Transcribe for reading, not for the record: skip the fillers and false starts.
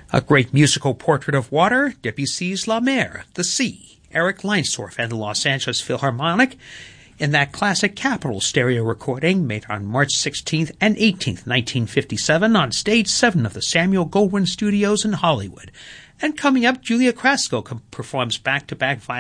A great musical portrait of water, Debussy's La Mer, The Sea, Eric Leinsdorf and the Los Angeles Philharmonic, in that classic Capitol stereo recording made on March 16th and 18th, 1957 on Stage 7 of the Samuel Goldwyn Studios in Hollywood. And coming up, Julia Krasko performs back-to-back